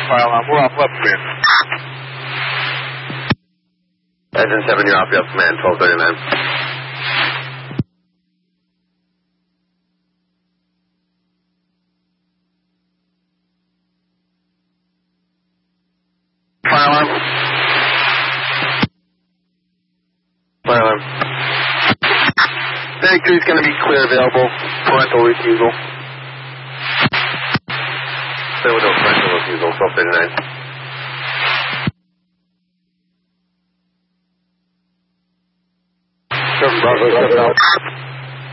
fire alarm. We're off left command. Engine 7, you're off left command, 1239. Fire alarm. Fire alarm. Very 3 is going to be clear available. Parental refusal. There was no parental refusal, 1239. Bravo 7 out.